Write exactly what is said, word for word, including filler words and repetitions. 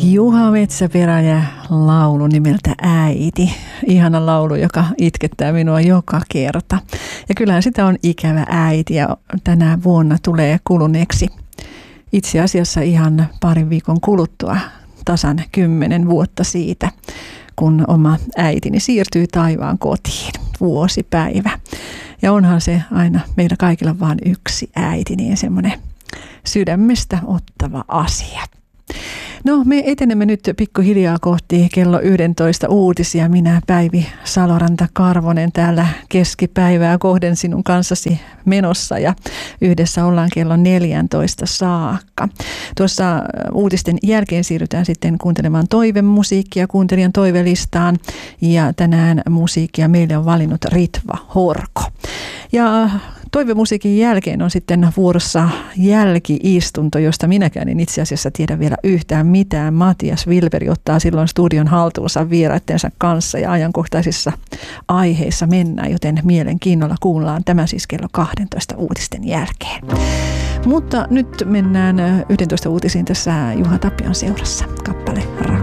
Juha Metsäperä ja laulu nimeltä Äiti. Ihana laulu, joka itkettää minua joka kerta. Ja kyllähän sitä on ikävä äiti ja tänä vuonna tulee kuluneeksi itse asiassa ihan parin viikon kuluttua tasan kymmenen vuotta siitä, kun oma äitini siirtyi taivaan kotiin. Vuosipäivä. Ja onhan se aina meillä kaikilla vain yksi äiti, niin semmoinen sydämestä ottava asia. No, me etenemme nyt pikkuhiljaa kohti kello yksitoista uutisia. Minä Päivi Saloranta-Karvonen täällä keskipäivää kohden sinun kanssasi menossa ja yhdessä ollaan kello neljätoista saakka. Tuossa uutisten jälkeen siirrytään sitten kuuntelemaan toivemusiikkia kuuntelijan toivelistaan ja tänään musiikkia meille on valinnut Ritva Horko. Ja toivemusiikin jälkeen on sitten vuorossa jälki-istunto, josta minäkään en itse asiassa tiedä vielä yhtään mitään. Matias Wilberi ottaa silloin studion haltuunsa vieraittensa kanssa ja ajankohtaisissa aiheissa mennään, joten mielenkiinnolla kuullaan tämä siis kello kaksitoista uutisten jälkeen. Mutta nyt mennään yksitoista uutisiin tässä Juha Tapion seurassa. Kappale Rakkaus.